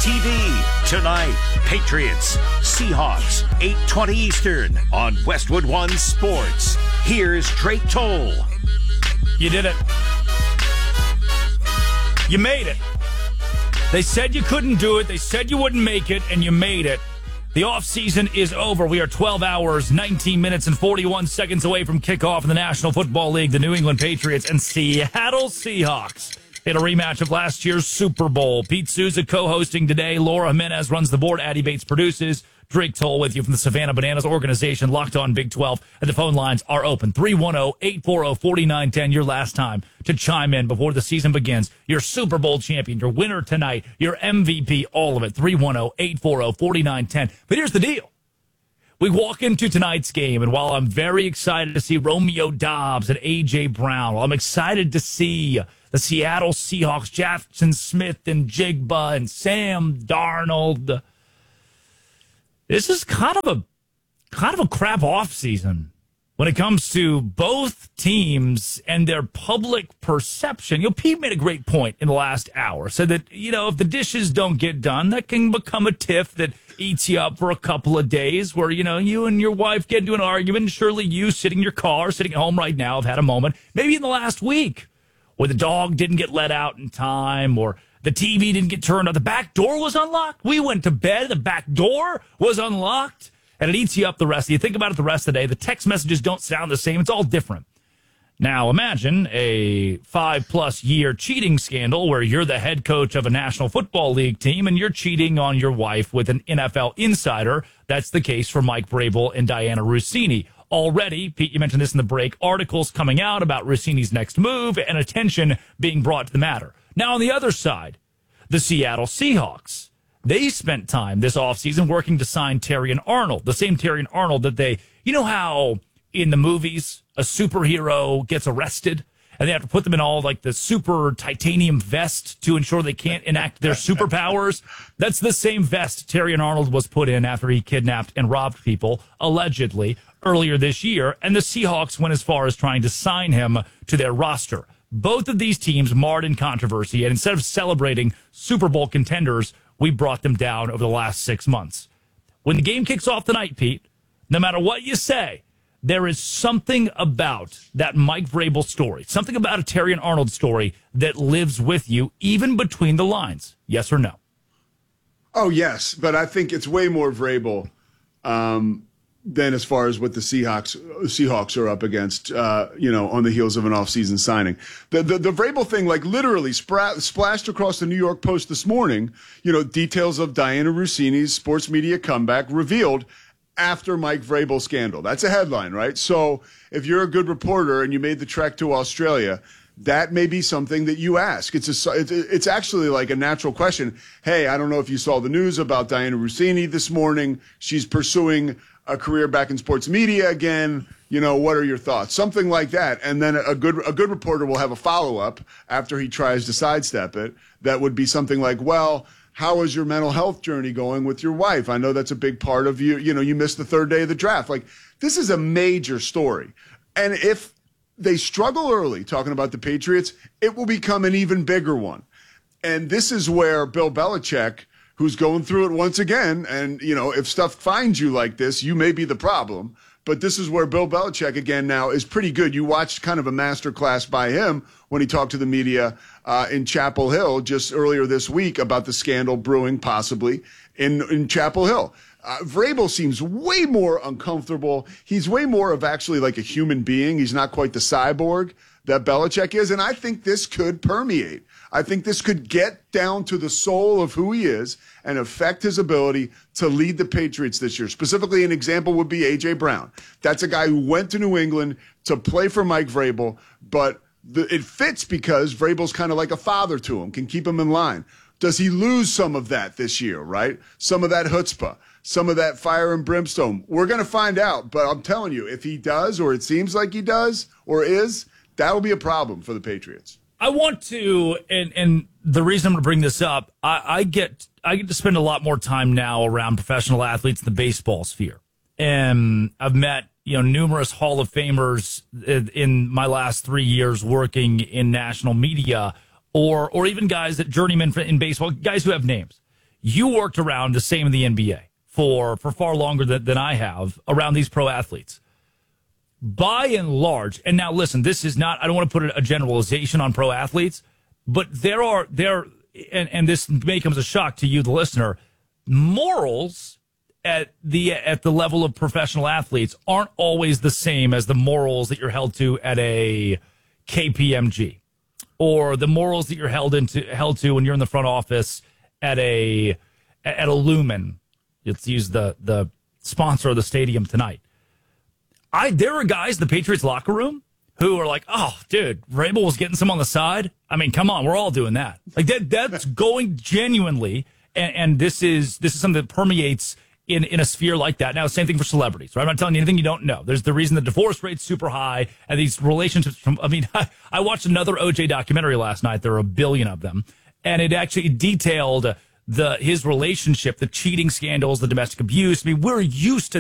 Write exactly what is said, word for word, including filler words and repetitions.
T V. Tonight, Patriots, Seahawks, eight twenty Eastern on Westwood One Sports. Here's Drake Toll. You did it. You made it. They said you couldn't do it. They said you wouldn't make it, and you made it. The offseason is over. We are twelve hours, nineteen minutes, and forty-one seconds away from kickoff in the National Football League. The New England Patriots and Seattle Seahawks in a rematch of last year's Super Bowl. Pete Souza co-hosting today. Laura Jimenez runs the board. Addie Bates produces. Drake Toll with you from the Savannah Bananas organization, Locked On Big twelve. And the phone lines are open. three one zero, eight four zero, four nine one zero. Your last time to chime in before the season begins. Your Super Bowl champion, your winner tonight, your M V P, all of it. three one zero, eight four zero, four nine one zero. But here's the deal. We walk into tonight's game, and while I'm very excited to see Romeo Doubs and A J. Brown, while I'm excited to see the Seattle Seahawks, Jackson Smith and Jigba and Sam Darnold, this is kind of a kind of a crap offseason when it comes to both teams and their public perception. You know, Pete made a great point in the last hour. Said that, you know, if the dishes don't get done, that can become a tiff that eats you up for a couple of days where, you know, you and your wife get into an argument. Surely you sitting in your car, sitting at home right now, have had a moment, maybe in the last week, where the dog didn't get let out in time, or the T V didn't get turned on. The back door was unlocked. We went to bed. The back door was unlocked. And it eats you up the rest. You think about it the rest of the day. The text messages don't sound the same. It's all different. Now, imagine a five-plus year cheating scandal where you're the head coach of a National Football League team and you're cheating on your wife with an N F L insider. That's the case for Mike Vrabel and Diana Russini. Already, Pete, you mentioned this in the break, articles coming out about Rossini's next move and attention being brought to the matter. Now, on the other side, the Seattle Seahawks. They spent time this offseason working to sign Terrion Arnold, the same Terrion Arnold that they, you know how in the movies a superhero gets arrested and they have to put them in all like the super titanium vest to ensure they can't enact their superpowers? That's the same vest Terrion Arnold was put in after he kidnapped and robbed people, allegedly, earlier this year. And the Seahawks went as far as trying to sign him to their roster. Both of these teams marred in controversy, and instead of celebrating Super Bowl contenders, we brought them down over the last six months. When the game kicks off tonight, Pete, no matter what you say, there is something about that Mike Vrabel story, something about a Terrion Arnold story that lives with you, even between the lines. Yes or no? Oh, yes, but I think it's way more Vrabel um, than as far as what the Seahawks Seahawks are up against, uh, you know, on the heels of an offseason signing. The the, the Vrabel thing, like literally spra- splashed across the New York Post this morning, you know, details of Diana Russini's sports media comeback revealed after Mike Vrabel scandal. That's a headline, right? So if you're a good reporter and you made the trek to Australia, that may be something that you ask. It's a, it's actually like a natural question. Hey, I don't know if you saw the news about Diana Russini this morning. She's pursuing a career back in sports media again. You know, what are your thoughts? Something like that. And then a good a good reporter will have a follow-up after he tries to sidestep it. That would be something like, well, how is your mental health journey going with your wife? I know that's a big part of you. You know, you missed the third day of the draft. Like, this is a major story. And if they struggle early, talking about the Patriots, it will become an even bigger one. And this is where Bill Belichick, who's going through it once again, and, you know, if stuff finds you like this, you may be the problem. But this is where Bill Belichick, again, now is pretty good. You watched kind of a master class by him when he talked to the media uh, in Chapel Hill just earlier this week about the scandal brewing possibly in, in Chapel Hill. Uh, Vrabel seems way more uncomfortable. He's way more of actually like a human being. He's not quite the cyborg that Belichick is. And I think this could permeate. I think this could get down to the soul of who he is and affect his ability to lead the Patriots this year. Specifically, an example would be A J. Brown. That's a guy who went to New England to play for Mike Vrabel, but the, it fits because Vrabel's kind of like a father to him, can keep him in line. Does he lose some of that this year, right? Some of that chutzpah, some of that fire and brimstone. We're going to find out, but I'm telling you, if he does, or it seems like he does, or is, that'll be a problem for the Patriots. I want to, and, and the reason I'm going to bring this up, I, I get I get to spend a lot more time now around professional athletes in the baseball sphere. And I've met, you know, numerous Hall of Famers in my last three years working in national media, or or even guys that journeymen in baseball, guys who have names. You worked around the same in the N B A for, for far longer than, than I have around these pro athletes. By and large, and now listen, this is not, I don't want to put a generalization on pro athletes, but there are, there, and, and this may come as a shock to you, the listener, morals at the at the level of professional athletes aren't always the same as the morals that you're held to at a K P M G, or the morals that you're held into held to when you're in the front office at a at a Lumen. Let's use the the sponsor of the stadium tonight. I there are guys in the Patriots locker room who are like, oh, dude, Vrabel was getting some on the side. I mean, come on, we're all doing that. Like that that's going genuinely, and, and this is this is something that permeates in, in a sphere like that. Now, same thing for celebrities, right? I'm not telling you anything you don't know. There's the reason the divorce rate's super high, and these relationships from, I mean, I, I watched another O J documentary last night. There are a billion of them, and it actually detailed the his relationship, the cheating scandals, the domestic abuse. I mean, we're used to